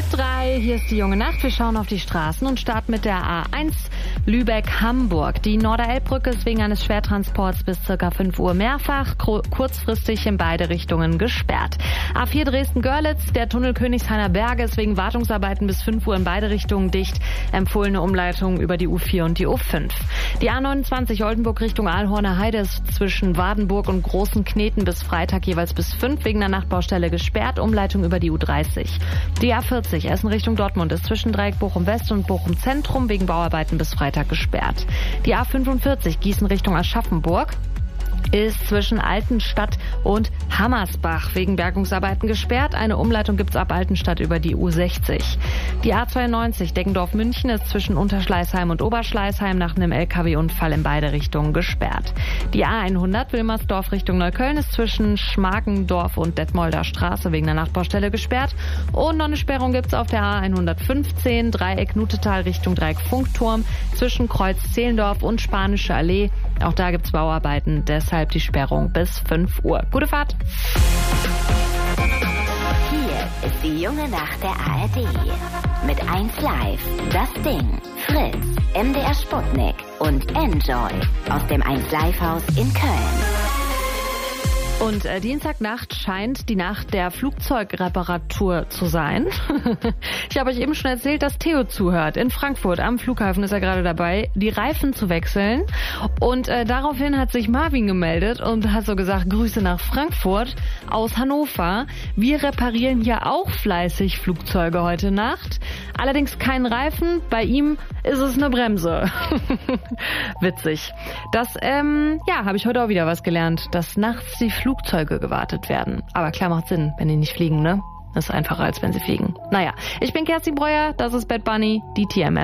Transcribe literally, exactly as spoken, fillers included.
Halb drei, hier ist die junge Nacht. Wir schauen auf die Straßen und starten mit der A eins Lübeck-Hamburg. Die Norderelbbrücke ist wegen eines Schwertransports bis ca. fünf Uhr mehrfach kurzfristig in beide Richtungen gesperrt. A vier Dresden-Görlitz, der Tunnel Königshainer Berge ist wegen Wartungsarbeiten bis fünf Uhr in beide Richtungen dicht. Empfohlene Umleitung über die U vier und die U fünf. Die A neunundzwanzig Oldenburg Richtung Aalhorner Heide ist zwischen Wadenburg und Großen Kneten bis Freitag jeweils bis fünf wegen der Nachtbaustelle gesperrt. Umleitung über die U dreißig. Die A vierzig Essen Richtung Dortmund ist zwischen Dreieck Bochum West und Bochum Zentrum wegen Bauarbeiten bis Freitag gesperrt. Die A fünfundvierzig Gießen Richtung Aschaffenburg ist zwischen Altenstadt und Hammersbach wegen Bergungsarbeiten gesperrt. Eine Umleitung gibt's ab Altenstadt über die U sechzig. Die A zweiundneunzig Deggendorf-München ist zwischen Unterschleißheim und Oberschleißheim nach einem L K W-Unfall in beide Richtungen gesperrt. Die A hundert Wilmersdorf Richtung Neukölln ist zwischen Schmarkendorf und Detmolder Straße wegen der Nachtbaustelle gesperrt. Und noch eine Sperrung gibt's auf der A hundertfünfzehn Dreieck Nutetal Richtung Dreieck Funkturm zwischen Kreuz Zehlendorf und Spanische Allee. Auch da gibt's Bauarbeiten, deshalb die Sperrung bis fünf Uhr. Gute Fahrt! Hier ist die junge Nacht der A R D. Mit eins Live, das Ding, Fritz, M D R Sputnik und Enjoy aus dem eins Live Haus in Köln. Und äh, Dienstagnacht scheint die Nacht der Flugzeugreparatur zu sein. Ich habe euch eben schon erzählt, dass Theo zuhört. In Frankfurt am Flughafen ist er gerade dabei, die Reifen zu wechseln. Und äh, daraufhin hat sich Marvin gemeldet und hat so gesagt, Grüße nach Frankfurt aus Hannover. Wir reparieren hier auch fleißig Flugzeuge heute Nacht. Allerdings keinen Reifen, bei ihm ist es eine Bremse. Witzig. Das, ähm, ja, habe ich heute auch wieder was gelernt, dass nachts die Flugzeuge gewartet werden. Aber klar, macht Sinn, wenn die nicht fliegen, ne? Das ist einfacher, als wenn sie fliegen. Naja, ich bin Kerstin Breuer, das ist Bad Bunny, die T M M.